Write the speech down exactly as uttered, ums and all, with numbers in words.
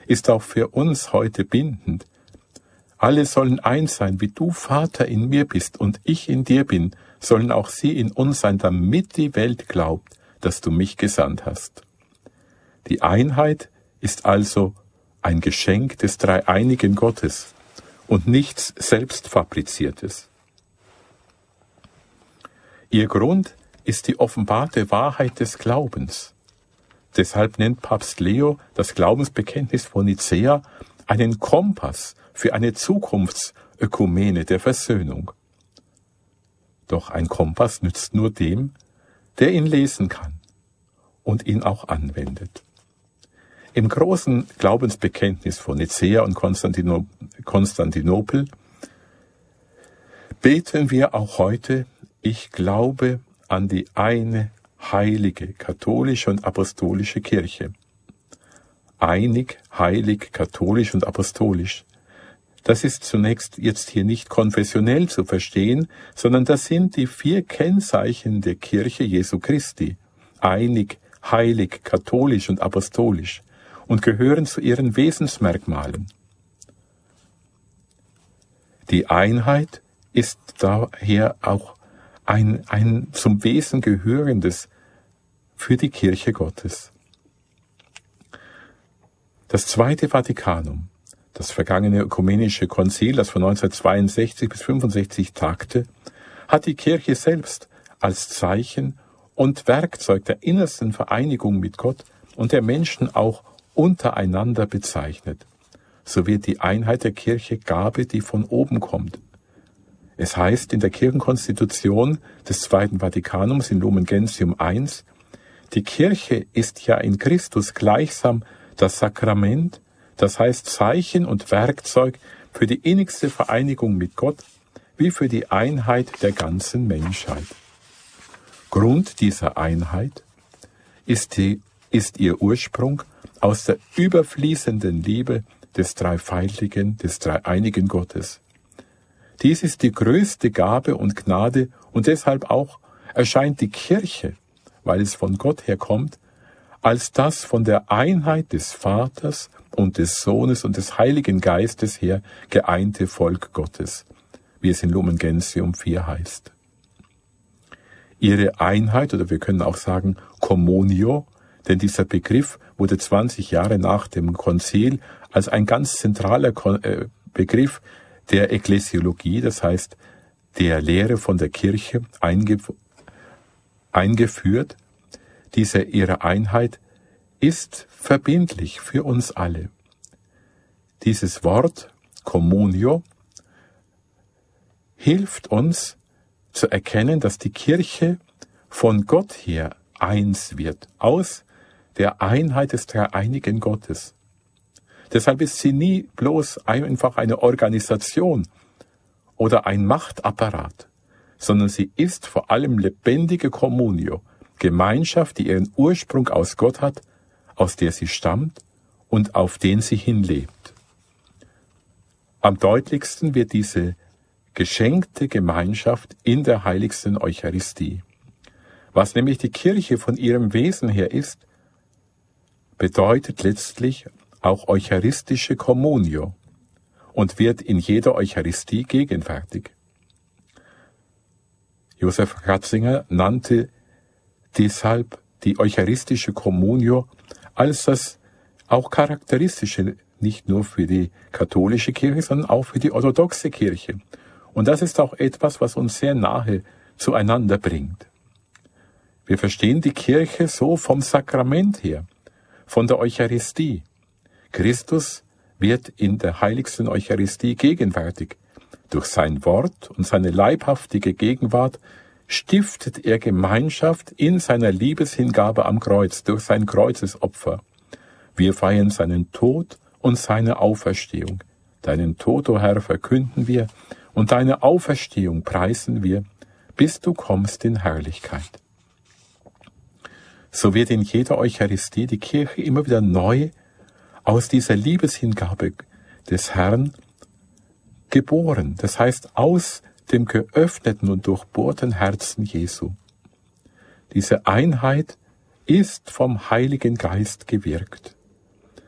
ist auch für uns heute bindend. Alle sollen eins sein, wie du, Vater, in mir bist und ich in dir bin, sollen auch sie in uns sein, damit die Welt glaubt, dass du mich gesandt hast. Die Einheit ist also ein Geschenk des dreieinigen Gottes und nichts Selbstfabriziertes. Ihr Grund ist die offenbarte Wahrheit des Glaubens. Deshalb nennt Papst Leo das Glaubensbekenntnis von Nicäa einen Kompass für eine Zukunftsökumene der Versöhnung. Doch ein Kompass nützt nur dem, der ihn lesen kann und ihn auch anwendet. Im großen Glaubensbekenntnis von Nicäa und Konstantino- Konstantinopel beten wir auch heute: Ich glaube an die eine heilige, katholische und apostolische Kirche. Einig, heilig, katholisch und apostolisch. Das ist zunächst jetzt hier nicht konfessionell zu verstehen, sondern das sind die vier Kennzeichen der Kirche Jesu Christi. Einig, heilig, katholisch und apostolisch und gehören zu ihren Wesensmerkmalen. Die Einheit ist daher auch ein, ein zum Wesen gehörendes für die Kirche Gottes. Das Zweite Vatikanum, das vergangene ökumenische Konzil, das von neunzehnhundertzweiundsechzig bis fünfundsechzig tagte, hat die Kirche selbst als Zeichen und Werkzeug der innersten Vereinigung mit Gott und der Menschen auch untereinander bezeichnet. So wird die Einheit der Kirche Gabe, die von oben kommt. Es heißt in der Kirchenkonstitution des Zweiten Vatikanums in Lumen Gentium eins, die Kirche ist ja in Christus gleichsam das Sakrament, das heißt Zeichen und Werkzeug für die innigste Vereinigung mit Gott, wie für die Einheit der ganzen Menschheit. Grund dieser Einheit ist, die, ist ihr Ursprung aus der überfließenden Liebe des dreifaltigen, des dreieinigen Gottes. Dies ist die größte Gabe und Gnade und deshalb auch erscheint die Kirche, weil es von Gott herkommt, als das von der Einheit des Vaters und des Sohnes und des Heiligen Geistes her geeinte Volk Gottes, wie es in Lumen Gentium vier heißt. Ihre Einheit, oder wir können auch sagen Communio, denn dieser Begriff wurde zwanzig Jahre nach dem Konzil als ein ganz zentraler Begriff der Ekklesiologie, das heißt der Lehre von der Kirche, eingef- eingeführt. Diese ihre Einheit ist verbindlich für uns alle. Dieses Wort Communio hilft uns zu erkennen, dass die Kirche von Gott her eins wird, aus der Einheit des dreieinigen Gottes. Deshalb ist sie nie bloß einfach eine Organisation oder ein Machtapparat, sondern sie ist vor allem lebendige Communio, Gemeinschaft, die ihren Ursprung aus Gott hat, aus der sie stammt und auf den sie hinlebt. Am deutlichsten wird diese geschenkte Gemeinschaft in der heiligsten Eucharistie. Was nämlich die Kirche von ihrem Wesen her ist, bedeutet letztlich auch eucharistische Communio und wird in jeder Eucharistie gegenwärtig. Josef Ratzinger nannte deshalb die eucharistische Communio als das auch charakteristische, nicht nur für die katholische Kirche, sondern auch für die orthodoxe Kirche. Und das ist auch etwas, was uns sehr nahe zueinander bringt. Wir verstehen die Kirche so vom Sakrament her, von der Eucharistie. Christus wird in der heiligsten Eucharistie gegenwärtig. Durch sein Wort und seine leibhaftige Gegenwart stiftet er Gemeinschaft in seiner Liebeshingabe am Kreuz, durch sein Kreuzesopfer. Wir feiern seinen Tod und seine Auferstehung. Deinen Tod, o Herr, verkünden wir, und deine Auferstehung preisen wir, bis du kommst in Herrlichkeit. So wird in jeder Eucharistie die Kirche immer wieder neu aus dieser Liebeshingabe des Herrn geboren. Das heißt, aus dem geöffneten und durchbohrten Herzen Jesu. Diese Einheit ist vom Heiligen Geist gewirkt.